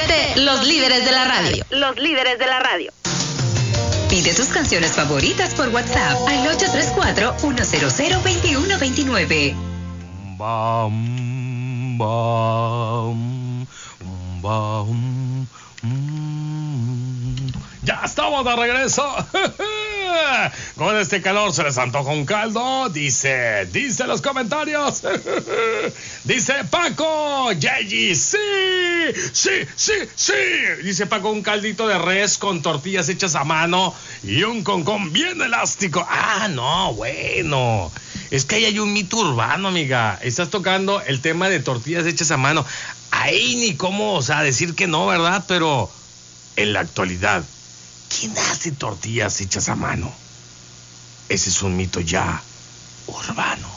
97, los líderes de la radio. Los líderes de la radio. Pide tus canciones favoritas por WhatsApp al 834-100-2129. Bam, bam, bam, Ya estamos de regreso. Con este calor se les antoja un caldo. Dice los comentarios. Dice Paco, Yeyi, sí. Dice Paco, un caldito de res con tortillas hechas a mano y un concón bien elástico. Ah, no, bueno. Es que ahí hay un mito urbano, amiga. Estás tocando el tema de tortillas hechas a mano. Ahí ni cómo, o sea, decir que no, ¿verdad? Pero en la actualidad, ¿quién hace tortillas hechas a mano? Ese es un mito ya urbano.